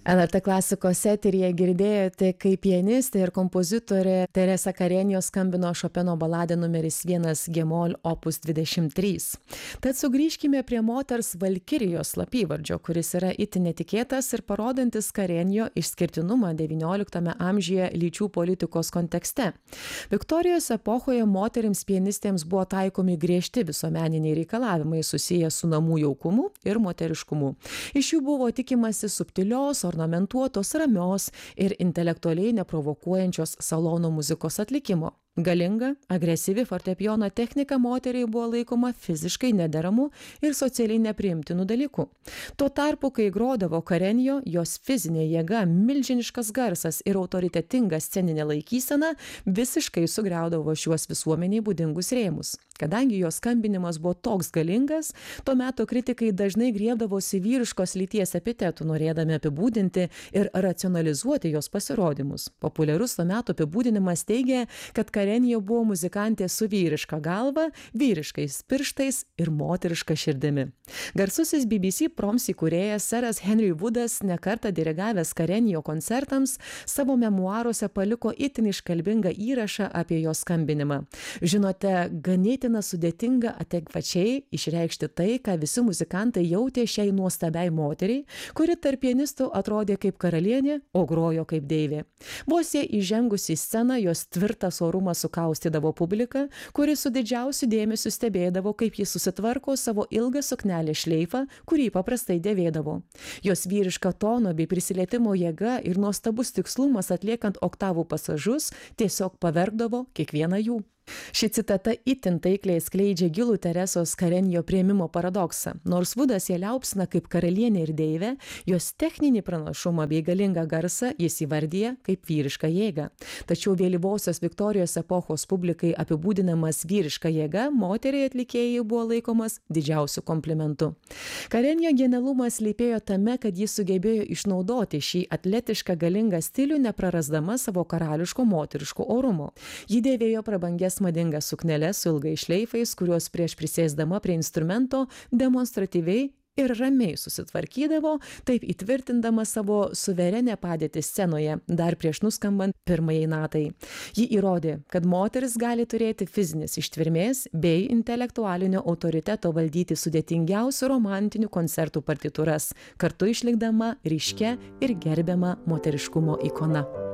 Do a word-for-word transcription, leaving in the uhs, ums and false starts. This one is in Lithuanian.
L R T klasikos eteryje girdėjote, kaip pianistė ir kompozitorė Teresa Carreño skambino Šopeno baladę numeris vienas G-mol opus dvidešimt trys. Tad sugrįžkime prie moters Valkirijos slapyvardžio, kuris yra itin netikėtas ir parodantis Carreño išskirtinumą devynioliktame amžiuje lyčių politikos kontekste. Viktorijos epochoje moterims pianistėms buvo taikomi griežti visuomeniniai reikalavimai susiję su namų jaukumu ir moteriškumu. Iš jų buvo tikimasi subtilios, ornamentuotos, ramios ir intelektualiai neprovokuojančios salono muzikos atlikimo. Galinga, agresyvi fortepijono technika moteriai buvo laikoma fiziškai nederamu ir socialiai nepriimtinu dalyku. Tuo tarpu, kai grodavo Carreño, jos fizinė jėga, milžiniškas garsas ir autoritetinga sceninė laikysena visiškai sugriaudavo šiuos visuomeniai būdingus rėmus. Kadangi jos skambinimas buvo toks galingas, tuo metu kritikai dažnai griebdavosi vyriškos lyties epitetų, norėdami apibūdinti ir racionalizuoti jos pasirodymus. Populiarus tuo metu apibūdinimas teigia, kad Carreño buvo muzikantė su vyriška galva, vyriškais pirštais ir moteriška širdimi. Garsusis B B C Proms įkūrėjas seras Henry Woodas, nekartą dirigavęs Carreño koncertams, savo memuaruose paliko itin iškalbingą įrašą apie jo skambinimą. Žinote, ganėtina sudėtinga adekvačiai išreikšti tai, ką visi muzikantai jautė šiai nuostabiai moteriai, kuri tarp pianistų atrodė kaip karalienė, o grojo kaip deivė. Vos jie įžengus į sceną, jos tvirtas orumas sukaustydavo publiką, kuri su didžiausiu dėmesiu stebėdavo, kaip jis susitvarko savo ilgą suknelę šleifą, kurį paprastai dėvėdavo. Jos vyriška tono bei prisilietimo jėga ir nuostabus tikslumas atliekant oktavų pasažus tiesiog pavergdavo kiekvieną jų. Ši citata itin taikliai skleidžia gilų Teresos Carreño priėmimo paradoksą. Nors Woodas ją liaupsina kaip karalienė ir deivė, jos techninį pranašumą bei galingą garsą jis įvardyja kaip vyrišką jėgą. Tačiau vėlyvosios Viktorijos epochos publikai apibūdinamas vyriška jėga moteriai atlikėjai buvo laikomas didžiausiu komplimentu. Carreño genialumas slypėjo tame, kad jis sugebėjo išnaudoti šį atletišką galingą stilių, neprarasdama savo karališko moteriško orumo. Ji dėvėjo prabangias madingas sukneles su ilgais šleifais, kuriuos prieš prisėsdama prie instrumento demonstratyviai ir ramiai susitvarkydavo, taip įtvirtindama savo suverenę padėtį scenoje, dar prieš nuskambant pirmajai natai. Ji įrodė, kad moteris gali turėti fizinės ištvermės bei intelektualinio autoriteto valdyti sudėtingiausių romantinių koncertų partitūras, kartu išlikdama ryškia ir gerbiama moteriškumo ikona.